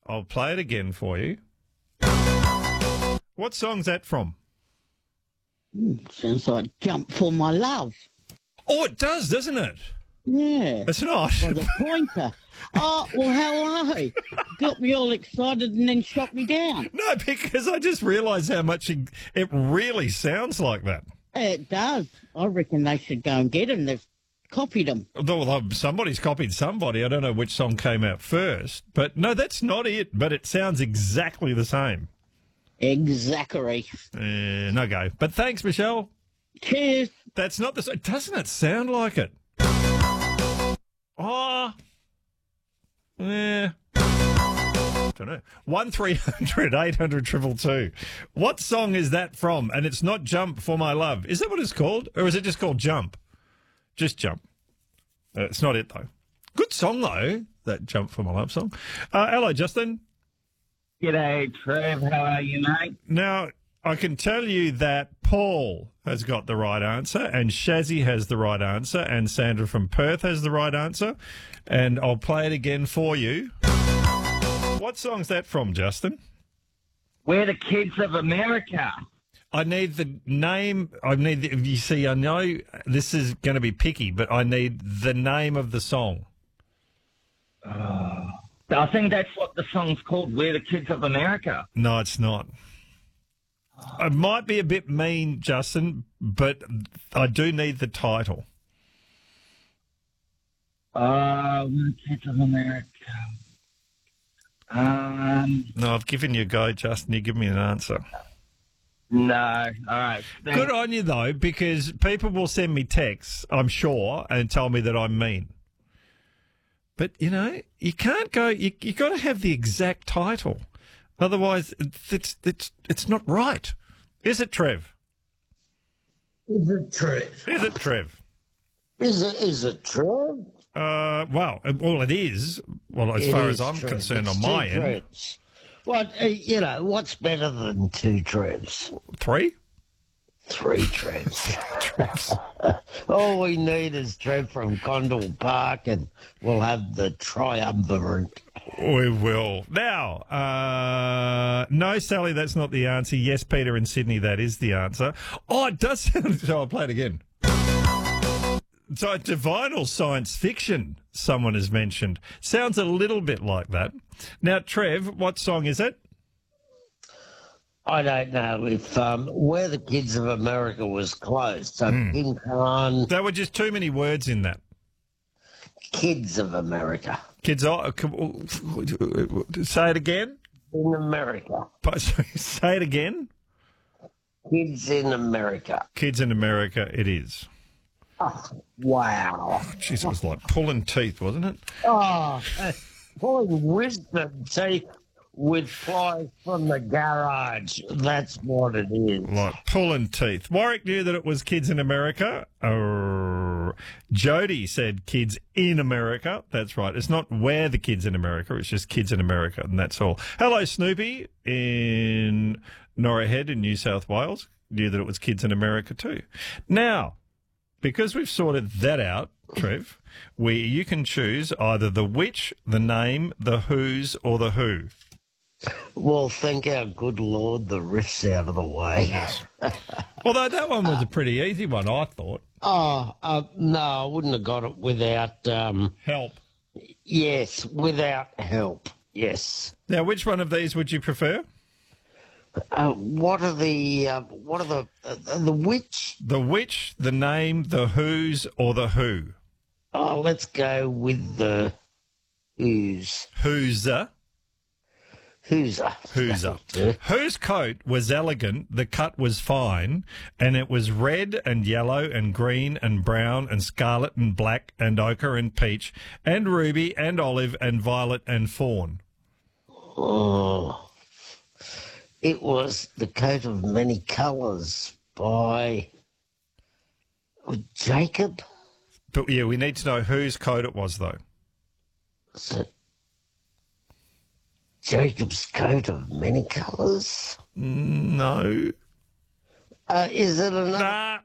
I'll play it again for you. What song's that from? Sounds like Jump for My Love. Oh, it does, doesn't it? Yeah. It's not. By the Pointer. Oh, well, how are you? Got me all excited and then shot me down. No, because I just realised how much it really sounds like that. It does. I reckon they should go and get them. They've copied them. Although somebody's copied somebody. I don't know which song came out first. But no, that's not it. But it sounds exactly the same. Exactly. No go. But thanks, Michelle. Cheers. That's not the same. Doesn't it sound like it? Oh. Yeah. Don't know. 1300 800 222. What song is that from? And it's not Jump for My Love. Is that what it's called? Or is it just called Jump? Just Jump. It's not it, though. Good song, though, that Jump for My Love song. Hello, Justin. G'day, Trev. How are you, mate? Now, I can tell you that Paul has got the right answer, and Shazzy has the right answer, and Sandra from Perth has the right answer. And I'll play it again for you. What song's that from, Justin? We're the Kids of America. I need the name. You see, I know this is going to be picky, but I need the name of the song. I think that's what the song's called, We're the Kids of America. No, it's not. It might be a bit mean, Justin, but I do need the title. We're the Kids of America. No, I've given you a go, Justin. You give me an answer. No. All right. Thanks. Good on you, though, because people will send me texts, I'm sure, and tell me that I'm mean. But, you know, you can't go... You got to have the exact title. Otherwise, it's not right. Is it, Trev? Is it Trev? Is it, Trev? Is it Trev? Well, it is. Well, as far as I'm concerned, on my end. Trevs. What, what's better than two Trevs? 3? 3 Trevs. All we need is Trev from Condell Park, and we'll have the triumvirate. We will. Now, no, Sally, that's not the answer. Yes, Peter in Sydney, that is the answer. Oh, it does sound... So I'll play it again. So divinal science fiction, someone has mentioned. Sounds a little bit like that. Now, Trev, what song is it? I don't know if Where the Kids of America was closed. So King Khan, There were just too many words in that. Kids of America. Kids, say it again. In America. Say it again. Kids in America. Kids in America, it is. Oh, wow. Jeez, it was like pulling teeth, wasn't it? Oh, pulling wisdom teeth with pliers from the garage. That's what it is. Like pulling teeth. Warwick knew that it was Kids in America. Jody said Kids in America. That's right. It's not Where the Kids in America. It's just Kids in America, and that's all. Hello, Snoopy in Norah Head in New South Wales. Knew that it was Kids in America too. Now, because we've sorted that out, Trev, you can choose either the which, the name, the whose, or the who. Well, thank our good Lord the riff's out of the way. Although that one was a pretty easy one, I thought. No, I wouldn't have got it without... Help. Yes, without help, yes. Now, which one of these would you prefer? What are the which? The which, the name, the whose, or the who? Oh, let's go with the whose. Who'ser. Who'ser. Who'ser. Whose coat was elegant, the cut was fine, and it was red and yellow and green and brown and scarlet and black and ochre and peach and ruby and olive and violet and fawn. Oh. It was The Coat of Many Colours by Jacob. But yeah, we need to know whose coat it was, though. Is it Jacob's Coat of Many Colours? No. Is it another? Nah.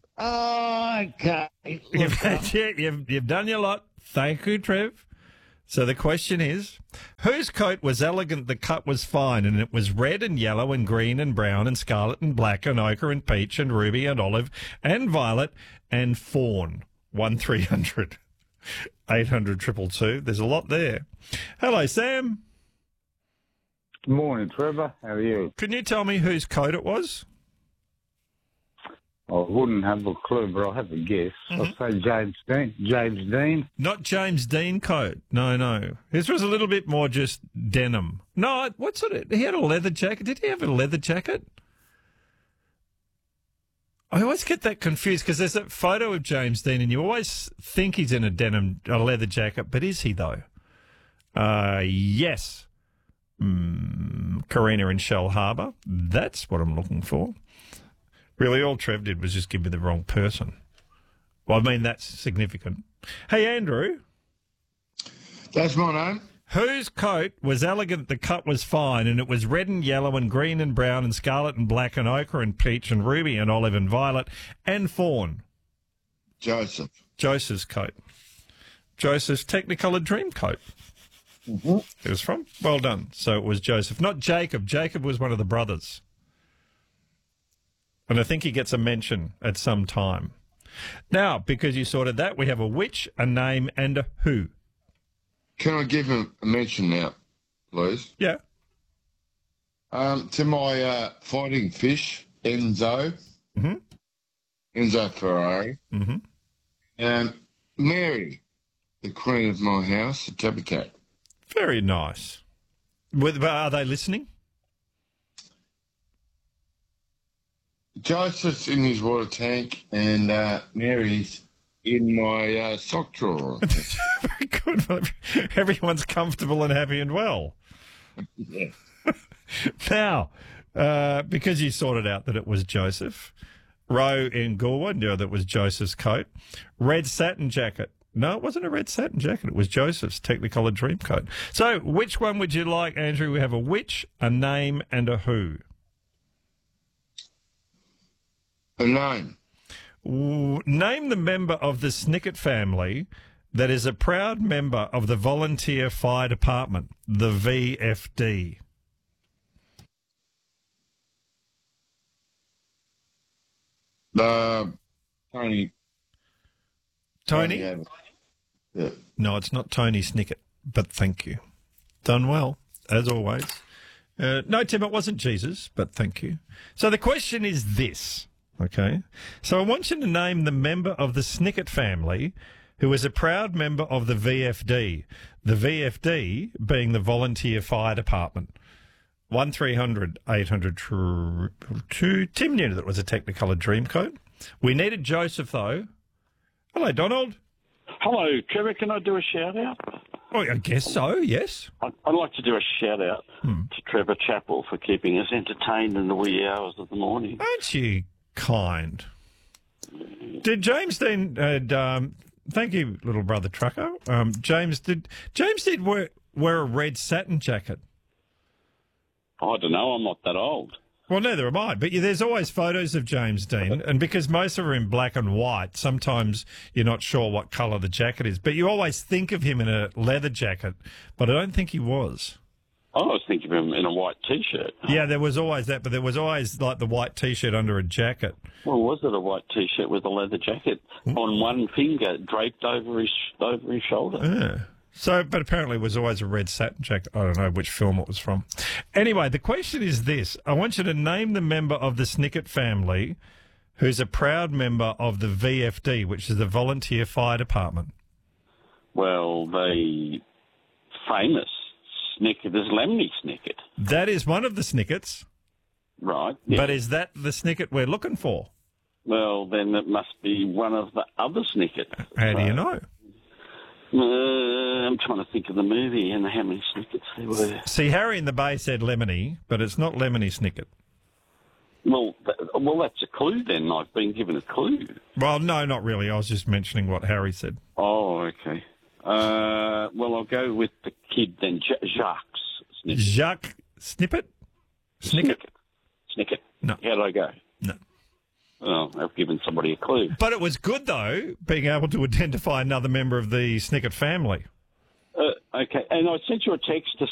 Oh, okay. You've done your lot. Thank you, Trev. So the question is, whose coat was elegant, the cut was fine, and it was red and yellow and green and brown and scarlet and black and ochre and peach and ruby and olive and violet and fawn? 1300 800 222. There's a lot there. Hello, Sam. Good morning, Trevor. How are you? Can you tell me whose coat it was? I wouldn't have a clue, but I'll have a guess. I'll say James Dean. James Dean. Not James Dean coat. No. This was a little bit more just denim. No, what sort of... He had a leather jacket. Did he have a leather jacket? I always get that confused because there's that photo of James Dean and you always think he's in a leather jacket, but is he though? Yes. Karina in Shell Harbour. That's what I'm looking for. Really, all Trev did was just give me the wrong person. Well, I mean, that's significant. Hey, Andrew. That's my name. Whose coat was elegant, the cut was fine, and it was red and yellow and green and brown and scarlet and black and ochre and peach and ruby and olive and violet and fawn? Joseph. Joseph's coat. Joseph's Technicolor dream coat. Mm-hmm. It was from? Well done. So it was Joseph. Not Jacob. Jacob was one of the brothers. And I think he gets a mention at some time. Now, because you sorted that, we have a which, a name, and a who. Can I give him a mention now, please? Yeah. To my fighting fish, Enzo. Mm-hmm. Enzo Ferrari. Mm-hmm. And Mary, the queen of my house, the tabby cat. Very nice. Are they listening? Joseph's in his water tank, and Mary's in my sock drawer. Very good. Well, everyone's comfortable and happy and well. Yeah. Now, because you sorted out that it was Joseph, Roe in Galway knew that was Joseph's coat. Red satin jacket. No, it wasn't a red satin jacket. It was Joseph's Technicolor dream coat. So which one would you like, Andrew? We have a which, a name, and a who. A name. Name the member of the Snicket family that is a proud member of the Volunteer Fire Department, the VFD. Tony. Tony? Yeah. No, it's not Tony Snicket, but thank you. Done well, as always. No, Tim, it wasn't Jesus, but thank you. So the question is this, okay? So I want you to name the member of the Snicket family who is a proud member of the VFD. The VFD being the Volunteer Fire Department. 1300 800 2. Tim knew that it was a Technicolor dream coat. We needed Joseph, though. Hello, Donald. Hello, Trevor. Can I do a shout-out? Oh, I guess so, yes. I'd like to do a shout-out to Trevor Chappell for keeping us entertained in the wee hours of the morning. Aren't you kind? Did James Dean... thank you, little brother trucker. James did wear a red satin jacket? I don't know. I'm not that old. Well, neither am I. But there's always photos of James Dean, and because most of them are in black and white, sometimes you're not sure what colour the jacket is. But you always think of him in a leather jacket, but I don't think he was. I was thinking of him in a white T-shirt. Yeah, there was always that, but there was always like the white T-shirt under a jacket. Well, was it a white T-shirt with a leather jacket on one finger draped over his shoulder? Yeah. So, but apparently it was always a red satin jacket. I don't know which film it was from. Anyway, the question is this. I want you to name the member of the Snicket family who's a proud member of the VFD, which is the Volunteer Fire Department. Well, the famous Snicket is Lemony Snicket. That is one of the Snickets. Right. Yeah. But is that the Snicket we're looking for? Well, then it must be one of the other Snicket. How do you know? I'm trying to think of the movie and how many Snickets there were. See, Harry in the Bay said Lemony, but it's not Lemony Snicket. Well, that's a clue then. I've been given a clue. Well, no, not really. I was just mentioning what Harry said. Oh, okay. Well, I'll go with the kid then, Jacques Snicket. Jacques Snippet? Snicket? Snicket. No. How did I go? No. Oh, I've given somebody a clue. But it was good, though, being able to identify another member of the Snicket family. Okay, and I sent you a text to